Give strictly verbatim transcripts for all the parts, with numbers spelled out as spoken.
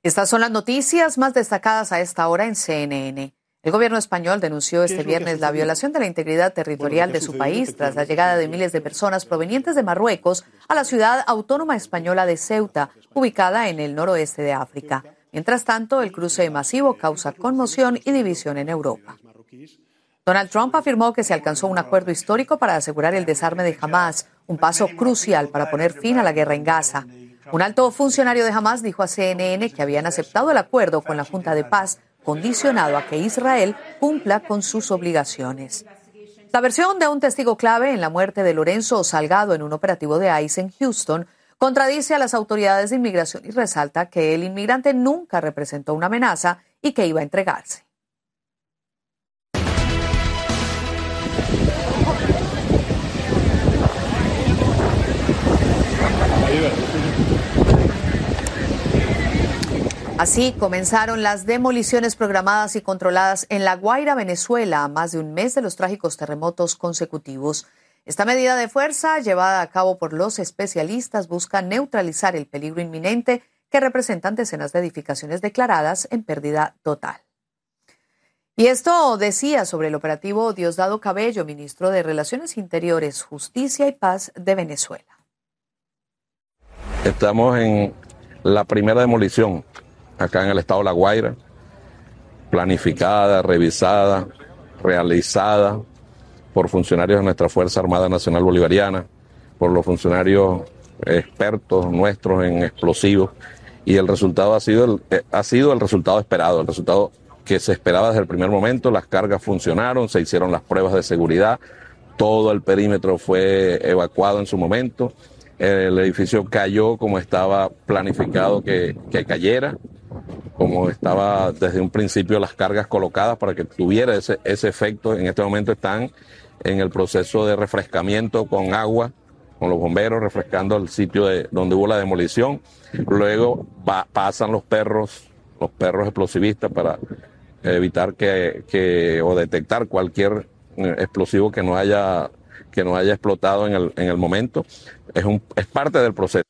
Estas son las noticias más destacadas a esta hora en C N N. El gobierno español denunció este viernes la violación de la integridad territorial de su país tras la llegada de miles de personas provenientes de Marruecos a la ciudad autónoma española de Ceuta, ubicada en el noroeste de África. Mientras tanto, el cruce masivo causa conmoción y división en Europa. Donald Trump afirmó que se alcanzó un acuerdo histórico para asegurar el desarme de Hamás, un paso crucial para poner fin a la guerra en Gaza. Un alto funcionario de Hamás dijo a C N N que habían aceptado el acuerdo con la Junta de Paz, condicionado a que Israel cumpla con sus obligaciones. La versión de un testigo clave en la muerte de Lorenzo Salgado en un operativo de ICE en Houston contradice a las autoridades de inmigración y resalta que el inmigrante nunca representó una amenaza y que iba a entregarse. Así comenzaron las demoliciones programadas y controladas en La Guaira, Venezuela, a más de un mes de los trágicos terremotos consecutivos. Esta medida de fuerza, llevada a cabo por los especialistas, busca neutralizar el peligro inminente que representan decenas de edificaciones declaradas en pérdida total. Y esto decía sobre el operativo Diosdado Cabello, ministro de Relaciones Interiores, Justicia y Paz de Venezuela. Estamos en la primera demolición acá en el estado de La Guaira, planificada, revisada, realizada por funcionarios de nuestra Fuerza Armada Nacional Bolivariana, por los funcionarios expertos nuestros en explosivos, y el resultado ha sido el, ha sido el resultado esperado, el resultado que se esperaba desde el primer momento. Las cargas funcionaron, se hicieron las pruebas de seguridad, todo el perímetro fue evacuado en su momento, el edificio cayó como estaba planificado que, que cayera, como estaba desde un principio las cargas colocadas para que tuviera ese, ese efecto. En este momento están en el proceso de refrescamiento con agua, con los bomberos, refrescando el sitio de, donde hubo la demolición. Luego va, pasan los perros, los perros explosivistas para evitar que, que o detectar cualquier explosivo que no haya, que no haya explotado en el, en el momento. Es, un, es parte del proceso.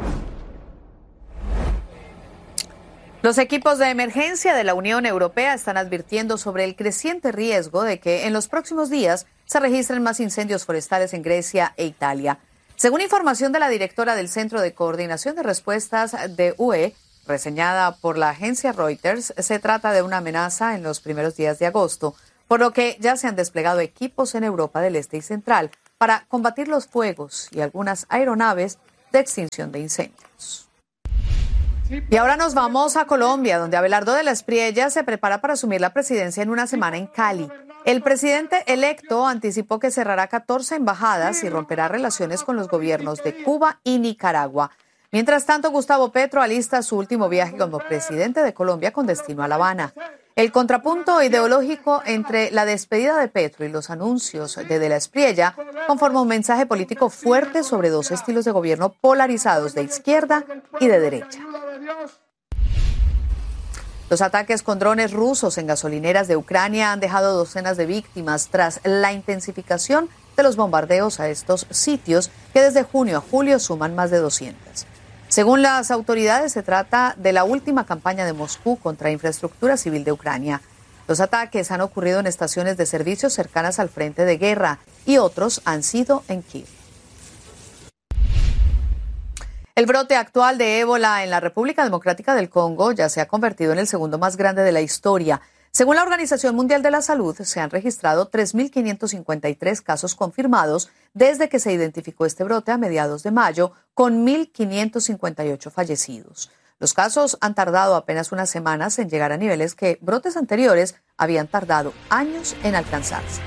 Los equipos de emergencia de la Unión Europea están advirtiendo sobre el creciente riesgo de que en los próximos días se registren más incendios forestales en Grecia e Italia. Según información de la directora del Centro de Coordinación de Respuestas de U E, reseñada por la agencia Reuters, se trata de una amenaza en los primeros días de agosto, por lo que ya se han desplegado equipos en Europa del Este y Central para combatir los fuegos y algunas aeronaves de extinción de incendios. Y ahora nos vamos a Colombia, donde Abelardo de la Espriella se prepara para asumir la presidencia en una semana en Cali. El presidente electo anticipó que cerrará catorce embajadas y romperá relaciones con los gobiernos de Cuba y Nicaragua. Mientras tanto, Gustavo Petro alista su último viaje como presidente de Colombia con destino a La Habana. El contrapunto ideológico entre la despedida de Petro y los anuncios de De la Espriella conforma un mensaje político fuerte sobre dos estilos de gobierno polarizados de izquierda y de derecha. Los ataques con drones rusos en gasolineras de Ucrania han dejado docenas de víctimas tras la intensificación de los bombardeos a estos sitios, que desde junio a julio suman más de doscientos. Según las autoridades, se trata de la última campaña de Moscú contra infraestructura civil de Ucrania. Los ataques han ocurrido en estaciones de servicio cercanas al frente de guerra y otros han sido en Kiev. El brote actual de ébola en la República Democrática del Congo ya se ha convertido en el segundo más grande de la historia. Según la Organización Mundial de la Salud, se han registrado tres mil quinientos cincuenta y tres casos confirmados desde que se identificó este brote a mediados de mayo, con mil quinientos cincuenta y ocho fallecidos. Los casos han tardado apenas unas semanas en llegar a niveles que brotes anteriores habían tardado años en alcanzarse.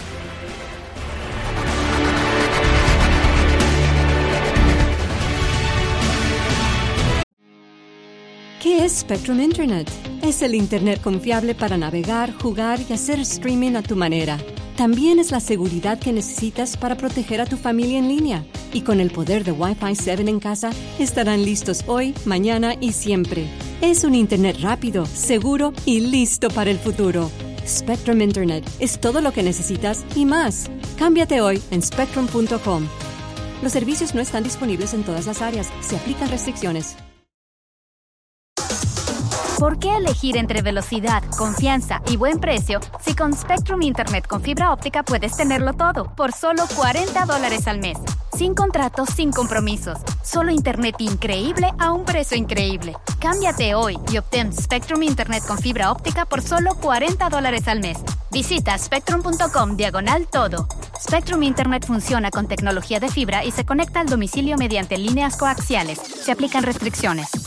¿Qué es Spectrum Internet? Es el Internet confiable para navegar, jugar y hacer streaming a tu manera. También es la seguridad que necesitas para proteger a tu familia en línea. Y con el poder de Wi-Fi siete en casa, estarán listos hoy, mañana y siempre. Es un Internet rápido, seguro y listo para el futuro. Spectrum Internet es todo lo que necesitas y más. Cámbiate hoy en spectrum punto com. Los servicios no están disponibles en todas las áreas. Se aplican restricciones. ¿Por qué elegir entre velocidad, confianza y buen precio si con Spectrum Internet con fibra óptica puedes tenerlo todo por solo cuarenta dólares al mes? Sin contratos, sin compromisos. Solo Internet increíble a un precio increíble. Cámbiate hoy y obtén Spectrum Internet con fibra óptica por solo cuarenta dólares al mes. Visita spectrum.com diagonal todo. Spectrum Internet funciona con tecnología de fibra y se conecta al domicilio mediante líneas coaxiales. Se aplican restricciones.